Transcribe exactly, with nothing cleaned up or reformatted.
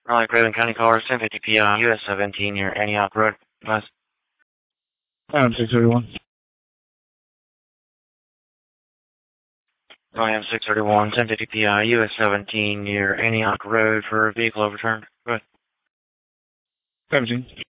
Raleigh, Craven County Cars, ten fifty P I, U S seventeen near Antioch Road. Nice. I'm six thirty-one. I am six thirty-one, ten fifty P I, U S seventeen near Antioch Road for a vehicle overturned. Go ahead. seventeen.